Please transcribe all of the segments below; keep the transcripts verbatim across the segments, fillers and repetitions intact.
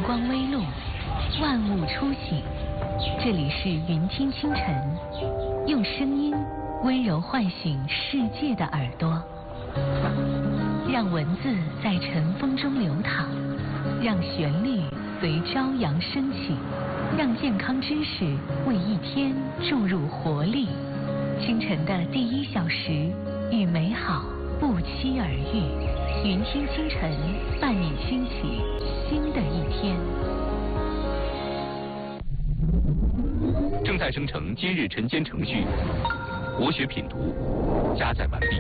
光微露，万物初醒。这里是云听清晨，用声音温柔唤醒世界的耳朵，让文字在晨风中流淌，让旋律随朝阳升起，让健康知识为一天注入活力。清晨的第一小时，与美好不期而遇。云听清晨，伴你兴起新的一天。 正在生成今日晨间程序，国学品读加载完毕。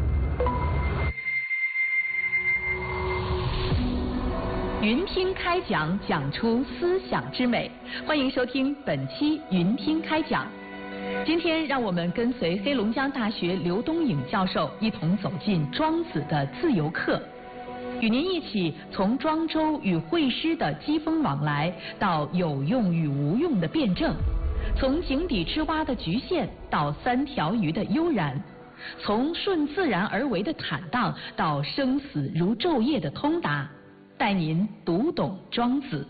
云听开讲，讲出思想之美。欢迎收听本期云听开讲。今天让我们跟随黑龙江大学刘东颖教授一同走进庄子的自由课，与您一起从庄周与惠施的机锋往来，到有用与无用的辩证，从井底之蛙的局限到三条鱼的悠然，从顺自然而为的坦荡到生死如昼夜的通达，带您读懂庄子。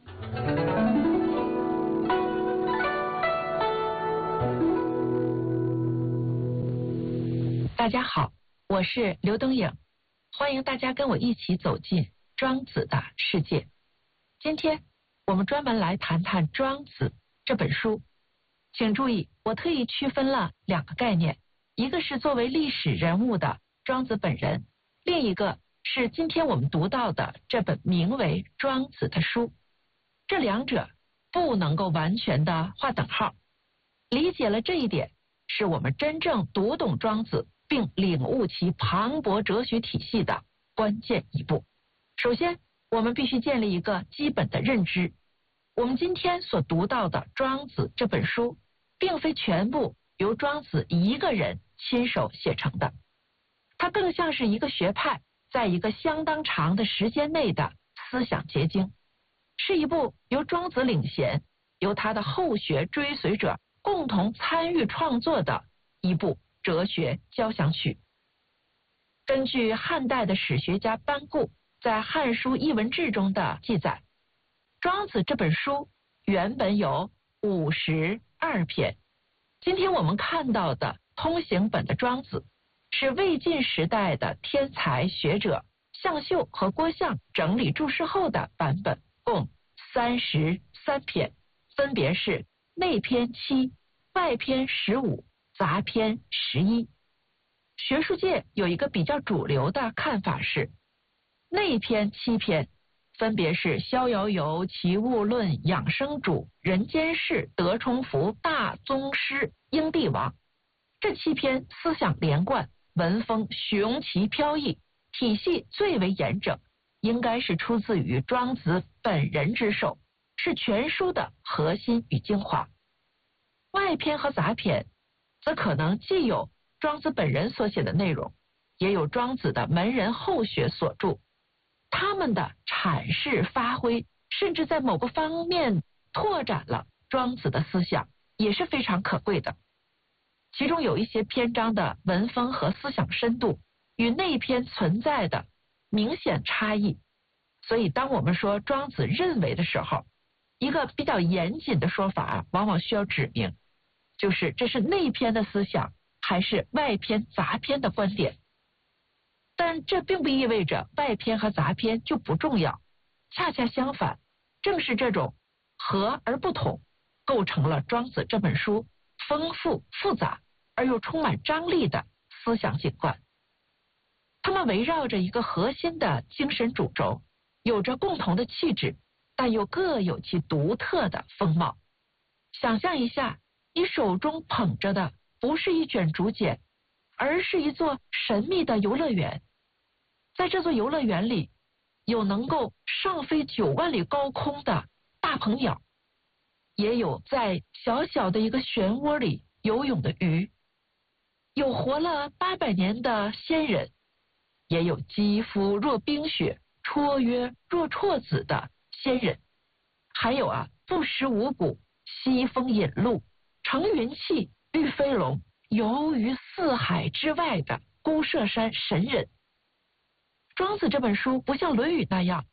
大家好，我是刘东颖，欢迎大家跟我一起走进庄子的世界。今天我们专门来谈谈庄子这本书。请注意，我特意区分了两个概念，一个是作为历史人物的庄子本人，另一个是今天我们读到的这本名为《庄子》的书。这两者不能够完全的划等号。理解了这一点，是我们真正读懂庄子并领悟其磅礴哲学体系的关键一步。首先，我们必须建立一个基本的认知，我们今天所读到的《庄子》这本书并非全部由庄子一个人亲手写成的，它更像是一个学派在一个相当长的时间内的思想结晶，是一部由庄子领衔，由他的后学追随者共同参与创作的一部哲学交响曲。根据汉代的史学家班固在《汉书艺文志》中的记载，庄子这本书原本有五十二篇。今天我们看到的通行本的庄子，是魏晋时代的天才学者向秀和郭象整理注释后的版本，共三十三篇，分别是内篇七、外篇十五、杂篇十一。学术界有一个比较主流的看法是，内篇七篇分别是逍遥游、齐物论、养生主、人间世、德充福、大宗师、英帝王。这七篇思想连贯，文风雄奇飘逸，体系最为严整，应该是出自于庄子本人之手，是全书的核心与精华。外篇和杂篇则可能既有庄子本人所写的内容，也有庄子的门人后学所著，他们的阐释发挥，甚至在某个方面拓展了庄子的思想，也是非常可贵的。其中有一些篇章的文风和思想深度与内篇存在的明显差异，所以当我们说庄子认为的时候，一个比较严谨的说法往往需要指明，就是这是内篇的思想还是外篇杂篇的观点。但这并不意味着外篇和杂篇就不重要，恰恰相反，正是这种和而不同，构成了庄子这本书丰富复杂而又充满张力的思想景观。它们围绕着一个核心的精神主轴，有着共同的气质，但又各有其独特的风貌。想象一下，你手中捧着的不是一卷竹简，而是一座神秘的游乐园。在这座游乐园里，有能够上飞九万里高空的大鹏鸟，也有在小小的一个漩涡里游泳的鱼，有活了八百年的仙人，也有肌肤若冰雪、绰约若啜子的仙人，还有啊不食五谷、西风引路、乘云气、御飞龙、游于四海之外的孤舍山神人。庄子这本书不像《论语》那样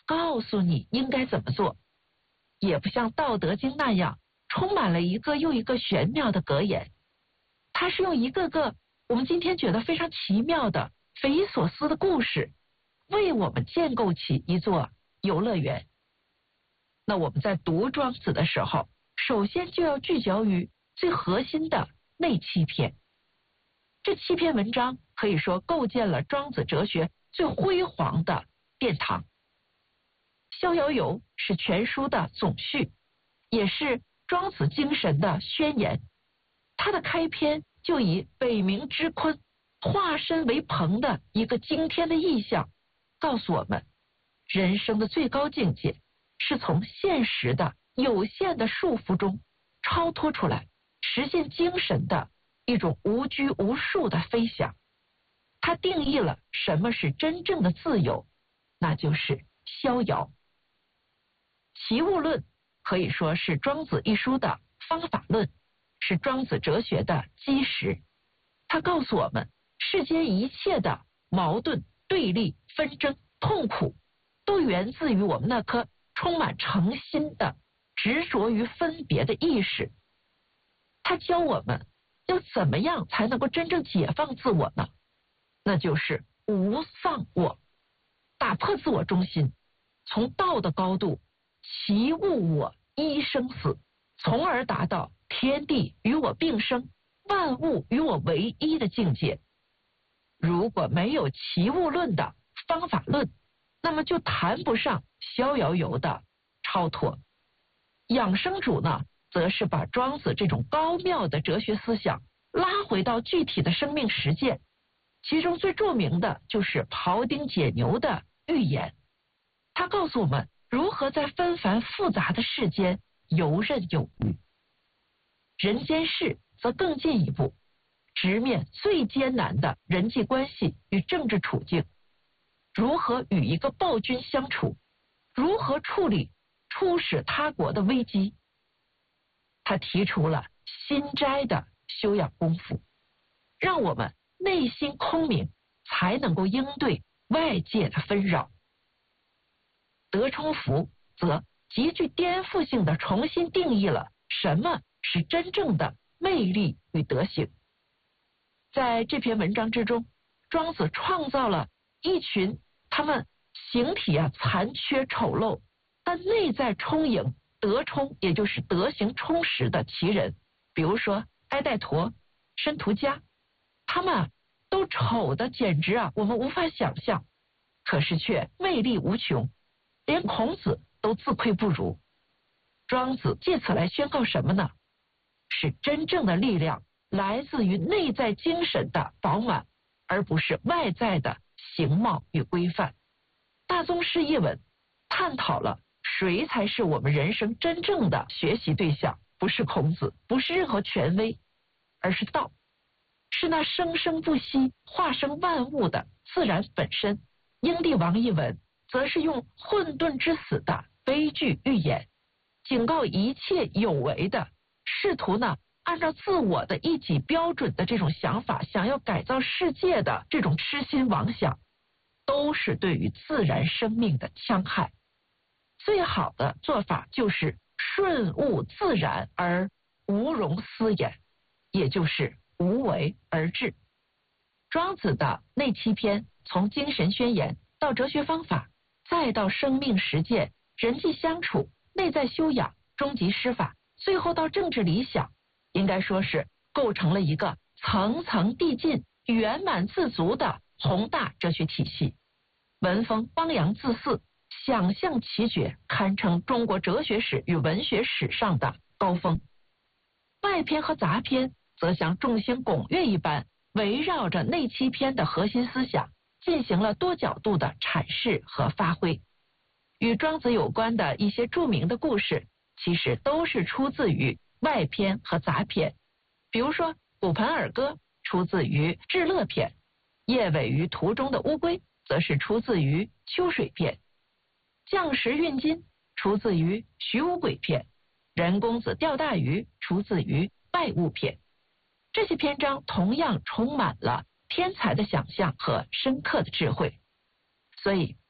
告诉你应该怎么做，也不像《道德经》那样充满了一个又一个玄妙的格言。它是用一个个我们今天觉得非常奇妙的、匪夷所思的故事，为我们建构起一座游乐园。那我们在读庄子的时候，首先就要聚焦于最核心的内七篇。这七篇文章可以说构建了庄子哲学最辉煌的殿堂。逍遥游是全书的总序，也是庄子精神的宣言。它的开篇就以北冥之鲲化身为鹏的一个惊天的意象，告诉我们人生的最高境界是从现实的有限的束缚中超脱出来，实现精神的一种无拘无束的飞翔。它定义了什么是真正的自由，那就是逍遥。齐物论可以说是庄子一书的方法论，是庄子哲学的基石。它告诉我们，世间一切的矛盾、对立、纷争、痛苦，都源自于我们那颗充满诚心的执着于分别的意识。它教我们要怎么样才能够真正解放自我呢？那就是无丧我，打破自我中心，从道的高度齐物我一生死，从而达到天地与我并生，万物与我为一的境界。如果没有齐物论的方法论，那么就谈不上逍遥游的超脱。养生主呢，则是把庄子这种高妙的哲学思想拉回到具体的生命实践，其中最著名的就是庖丁解牛的寓言。他告诉我们如何在纷繁复杂的世间游刃有余。人间世则更进一步，直面最艰难的人际关系与政治处境，如何与一个暴君相处，如何处理出使他国的危机。他提出了心斋的修养功夫，让我们内心空明，才能够应对外界的纷扰。德充福则极具颠覆性的重新定义了什么是真正的魅力与德行。在这篇文章之中，庄子创造了一群他们形体啊残缺丑陋，但内在充盈德充，也就是德行充实的奇人，比如说埃代陀、申屠迦，他们啊都丑的简直啊我们无法想象，可是却魅力无穷，连孔子都自愧不如。庄子借此来宣告什么呢？是真正的力量来自于内在精神的饱满，而不是外在的形貌与规范。大宗师一文探讨了谁才是我们人生真正的学习对象，不是孔子，不是任何权威，而是道，是那生生不息化生万物的自然本身。英帝王一文则是用混沌之死的悲剧预言，警告一切有为的试图呢按照自我的一己标准的这种想法想要改造世界的这种痴心妄想，都是对于自然生命的戕害。最好的做法就是顺物自然而无容思言，也就是无为而治。庄子的内七篇，从精神宣言到哲学方法，再到生命实践、人际相处、内在修养、终极施法，最后到政治理想，应该说是构成了一个层层递进、圆满自足的宏大哲学体系。文风汪洋恣肆，想象奇绝，堪称中国哲学史与文学史上的高峰。外篇和杂篇则像众星拱月一般，围绕着内七篇的核心思想进行了多角度的阐释和发挥。与庄子有关的一些著名的故事，其实都是出自于外篇和杂篇。比如说骨盆尔歌出自于至乐篇，夜尾于途中的乌龟则是出自于秋水篇，将士运金出自于徐无鬼篇，人公子钓大鱼出自于拜物篇。这些篇章同样充满了天才的想象和深刻的智慧。所以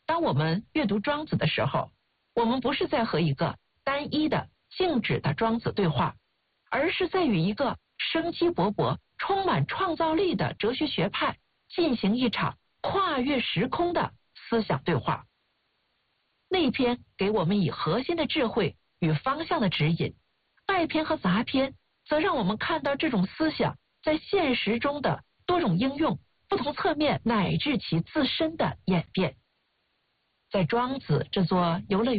当我们阅读庄子的时候，我们不是在和一个单一的静止的庄子对话，而是在与一个生机勃勃、充满创造力的哲学学派进行一场跨越时空的思想对话。内篇给我们以核心的智慧与方向的指引，外篇和杂篇则让我们看到这种思想在现实中的多种应用、不同侧面乃至其自身的演变。在庄子这座游乐园